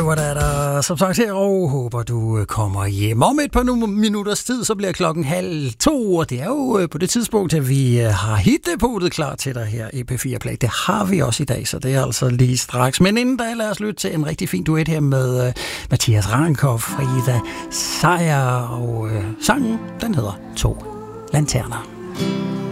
var der som sagt her, og håber du kommer hjem. Om et par minutters tid, så bliver klokken 1:30, og det er jo på det tidspunkt, at vi har hittepunktet klar til dig her i P4 Play. Det har vi også i dag, så det er altså lige straks. Men inden da, lad os lytte til en rigtig fin duet her med Mathias Rankov, Frida Sejer, og sangen, den hedder 2 Lanterner.